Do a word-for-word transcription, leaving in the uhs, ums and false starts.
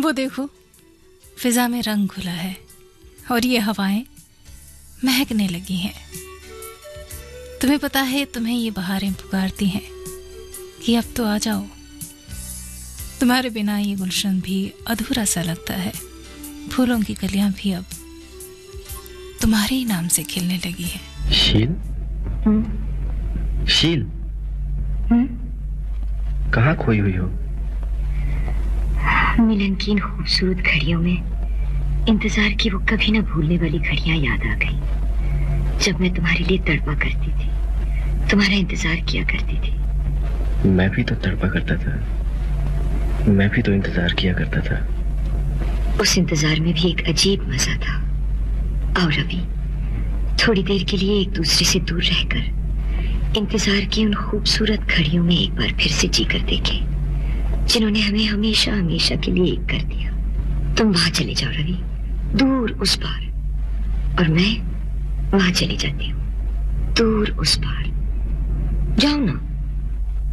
वो देखो, फिजा में रंग घुला है और ये हवाएं महकने लगी हैं। तुम्हें पता है, तुम्हें ये बहारें पुकारती हैं कि अब तो आ जाओ। तुम्हारे बिना ये गुलशन भी अधूरा सा लगता है। फूलों की कलियां भी अब तुम्हारे ही नाम से खिलने लगी है। शील, शील, कहाँ खोई हुई हो? मिलन की इन खूबसूरत घड़ियों में इंतजार की वो कभी न भूलने वाली घड़ियां याद आ गई, जब मैं तुम्हारे लिए तड़पा करती थी, तुम्हारा इंतजार किया करती थी। मैं भी तो तड़पा करता था, मैं भी तो इंतजार किया करता था। उस इंतजार में भी एक अजीब मजा था। आओ रवि, थोड़ी देर के लिए एक दूसरे से दूर रहकर इंतजार की उन खूबसूरत घड़ियों में एक बार फिर से जी कर देखें, जिन्होंने हमें हमेशा हमेशा के लिए एक कर दिया। तुम वहां चले जाओ रवि, दूर उस पार, और मैं वहां चली जाती हूँ, दूर उस पार। जाओ ना।